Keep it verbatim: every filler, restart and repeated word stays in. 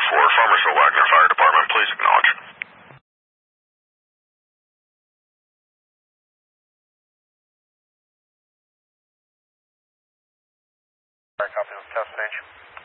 four, Farmersville Wagner Fire Department, please acknowledge. Alright, copy, let's test stage.